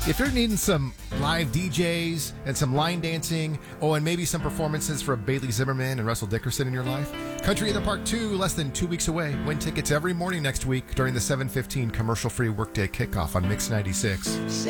If you're needing some live DJs and some line dancing, and maybe some performances from Bailey Zimmerman and Russell Dickerson in your life, Country in the Park 2, less than 2 weeks away. Win tickets every morning next week during the 7:15 commercial-free workday kickoff on Mix 96.